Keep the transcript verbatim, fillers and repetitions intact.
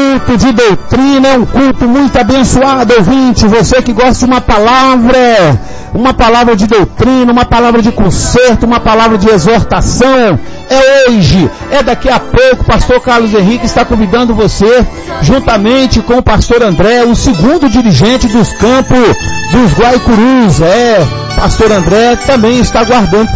culto de doutrina, é um culto muito abençoado, ouvinte. Você que gosta de uma palavra, uma palavra de doutrina, uma palavra de conserto, uma palavra de exortação, é hoje, é daqui a pouco. Pastor Carlos Henrique está convidando você, juntamente com o pastor André, o segundo dirigente dos campos dos Guaicurus. É, pastor André também está aguardando